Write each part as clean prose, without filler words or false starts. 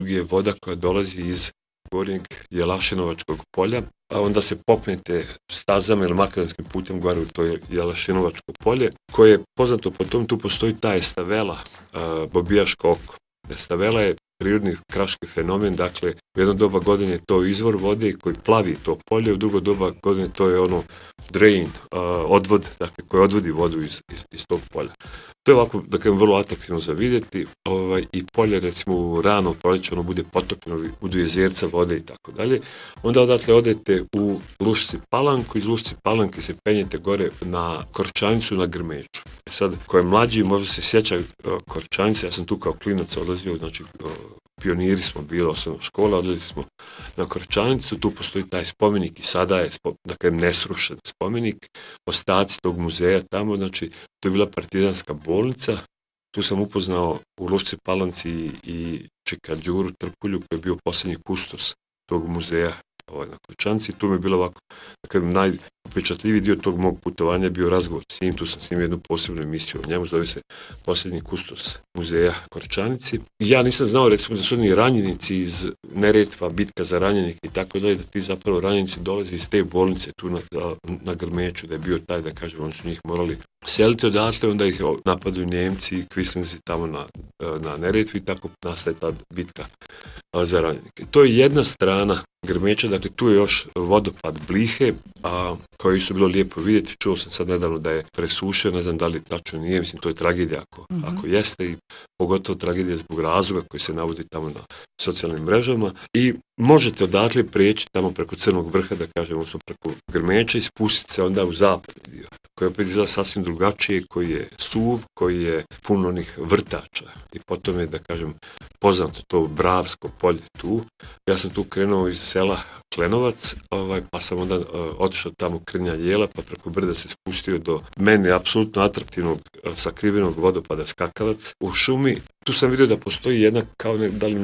je voda koja dolazi iz gornjeg Jelašinovačkog polja, a onda se popnete stazama ili makadanskim putem gore u to Jelašinovačko polje, koje je poznato po tom, tu postoji ta estavela, Bobijaško oko. Estavela je prirodni kraški fenomen, dakle u jedno doba godine je to izvor vode koji plavi to polje, u drugo doba godine to je ono drain, odvod, dakle koji odvodi vodu iz tog polja. To je ovako, da kažem, vrlo atraktivno za vidjeti, i polje recimo u rano proljeće ono bude potopljeno, budu jezerca vode i tako dalje. Onda odatle odete u Lušci Palanku, iz Lušci Palanke se penjete gore na Korčanicu, na Grmeču. Sad, ko je mlađi, možda se sjeća Korčanice, ja sam tu kao klinac odlazio, znači pioniri smo bili, osnovna škola, odlazili smo na Korčanicu, tu postoji taj spomenik i sada je, dakle, nesrušen spomenik, ostaci tog muzeja tamo, znači to je bila partizanska bolnica, tu sam upoznao u Lušci Palanci i Čika Đuru Trpulju koji je bio posljednji kustos tog muzeja na Korčanici. Tu mi je bilo ovako, dakle, najupečatljiviji dio tog mog putovanja je bio razgovor s njim, tu sam s njim jednu posebnu emisiju o njemu, zove se Posljednji kustos muzeja Korčanici. Ja nisam znao, recimo, da su oni ranjenici iz Neretva, bitka za ranjenike i tako dalje, da ti zapravo ranjenici dolaze iz te bolnice tu na Grmeču, da je bio taj, da kažem, oni su njih morali seliti odatle, onda ih napadaju Njemci, Kvislinzi tamo na Neretvi i tako nastaje ta bitka za ranjenike. To je jedna strana Grmeča, dakle tu je još vodopad Blihe, koji su bilo lijepo vidjeti. Čuo sam sad nedavno da je presušio, ne znam da li tačno nije, mislim to je tragedija ako jeste, i pogotovo tragedija zbog razloga koji se navodi tamo na socijalnim mrežama, i možete odatle prijeći tamo preko Crnog vrha, da kažemo, preko Grmeča i spustiti se onda u zapadni dio, koji opet izgleda sasvim drugačije, koji je suv, koji je puno onih vrtača, i potom je, da kažem, poznato to Bravsko polje tu. Ja sam tu krenuo iz sela Klenovac, pa sam onda otišao tamo Krnja Jela, pa preko brda se spustio do meni apsolutno atraktivnog sakrivenog vodopada Skakavac u šumi. Tu sam vidio da postoji jedna kao da li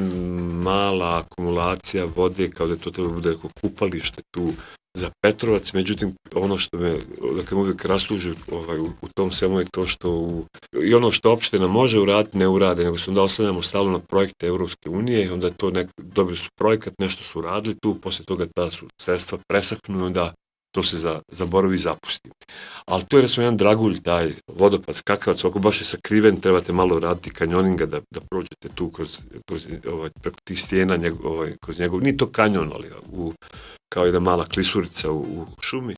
mala akumulacija vode, kao da je to treba bude neko kupalište tu za Petrovac, međutim ono što me, dakle, uvijek rasluži u tom selu je to što i ono što opština može uraditi, ne urade, nego se onda oslanjamo stalno na projekte Europske unije, onda je to dobili su projekat, nešto su radili tu, poslije toga ta su sredstva presaknu i onda to se zaboravi i zapusti. Ali to je recimo jedan dragulj, taj vodopad Skakavac, ako baš je sakriven, trebate malo raditi kanjoninga da prođete tu preko tih stijena, kroz njegov, nije to kanjon, ali kao jedna mala klisurica u šumi.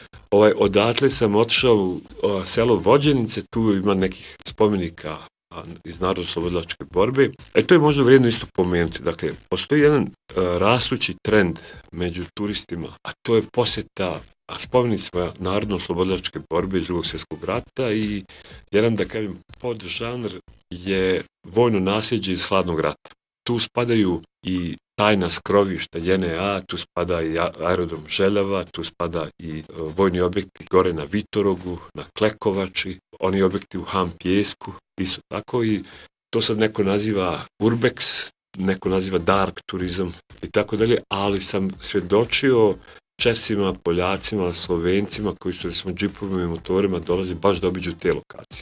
Odatle sam otišao u selo Vođenice, tu ima nekih spomenika iz narodno-oslobodilačke borbe. To je možda vrijedno isto pomenuti. Dakle, postoji jedan rastući trend među turistima, a to je posjeta spomenicima narodno-oslobodilačke borbe iz Drugog svjetskog rata, i jedan, da kažem, podžanr je vojno nasljeđe iz Hladnog rata. Tu spadaju i tajna skrovišta JNA, tu spada i aerodrom Željava, tu spada i vojni objekti gore na Vitorogu, na Klekovači, oni objekti u Han Pijesku, isto tako, i to sad neko naziva Urbex, neko naziva Dark turizam i tako dalje, ali sam svjedočio Česima, Poljacima, Slovencima koji su, recimo, džipovima i motorima dolazi baš da obiđu te lokacije.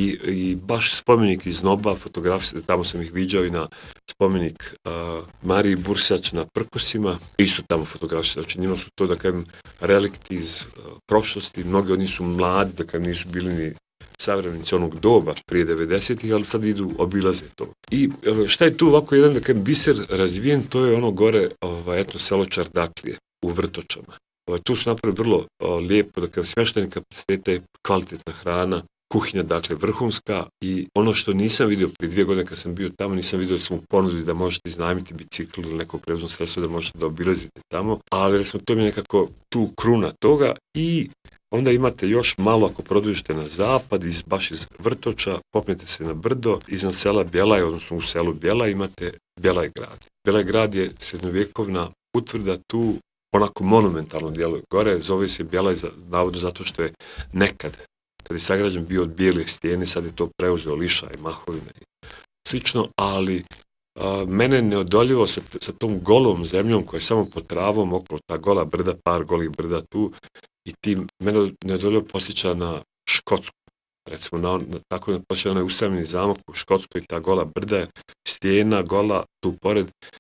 I baš spomenik iz Noba, fotografije, tamo sam ih viđao, i na spomenik Mariji Bursač na Prkosima, isto tamo fotografije, znači njima su to, da kažem, relikti iz prošlosti, mnogi od njih su mladi, da kažem, nisu bili ni savremenici onog doba prije 90-ih, ali sad idu, obilaze to. I šta je tu ovako jedan, da kažem, biser razvijen, to je ono gore, selo Čardaklije u Vrtočama. Tu su napravili vrlo lijepo, da kažem, smještajni kapacitete, kvalitetna hrana, kuhinja, dakle, vrhunska, i ono što nisam vidio prije 2 godine kad sam bio tamo, nisam vidio da smo ponudili da možete iznajmiti bicikl ili neko prevozno sredstvo da možete da obilazite tamo, ali recimo to mi je nekako tu kruna toga. I onda imate još malo, ako produžite na zapad, baš iz Vrtoča, popnete se na brdo, iznad sela Bjelaj, odnosno u selu Bjelaj imate Bjelaj grad. Bjelaj grad je srednjovjekovna utvrda, tu onako monumentalno djeluje gore, zove se Bjelaj navodno zato što je nekad, kad je sagrađen bio od bijele stijene, sad je to preuzeo liša i mahovina i slično, ali mene neodoljivo sa tom golom zemljom koja je samo pod travom okolo ta gola brda, par golih brda tu, i tim mene neodoljivo posjeća na Škotsku. Recimo, tako da posjeća onaj usamljeni zamak u Škotskoj, ta gola brda, stijena, gola, tu pored,